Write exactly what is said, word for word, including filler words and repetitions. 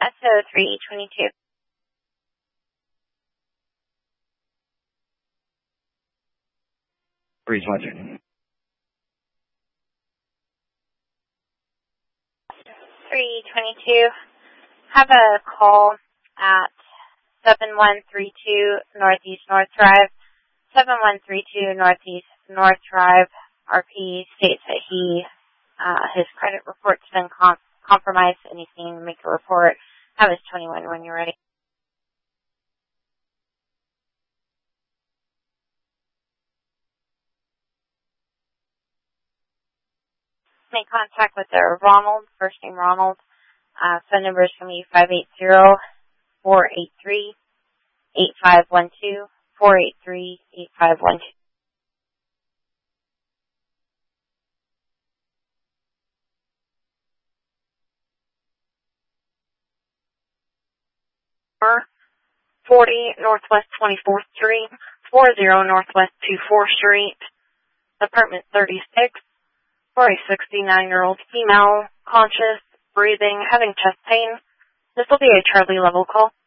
S O three twenty-two. Breeze Western. three twenty-two. Have a call at seven one three two Northeast North Drive. seven one three two Northeast North Drive. R P states that he, uh, his credit report's been com- compromised. Anything, make a report. Have his twenty-one when you're ready. Make contact with their Ronald, first name Ronald. Uh, phone number is going to be five eight zero, four eight three, eight five one two, four eight three, eight five one two. forty Northwest twenty-fourth Street, forty Northwest twenty-fourth Street, apartment thirty-six, for a sixty-nine-year-old female, conscious, breathing, having chest pain. This will be a Charlie level call.